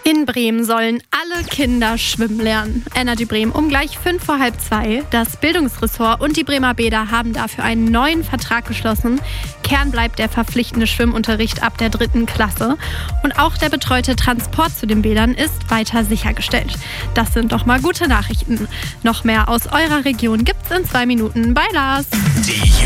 In Bremen sollen alle Kinder schwimmen lernen. Energy Bremen um gleich 1:55. Das Bildungsressort und die Bremer Bäder haben dafür einen neuen Vertrag geschlossen. Kern bleibt der verpflichtende Schwimmunterricht ab der 3. Klasse. Und auch der betreute Transport zu den Bädern ist weiter sichergestellt. Das sind doch mal gute Nachrichten. Noch mehr aus eurer Region gibt's in 2 Minuten bei Lars. Die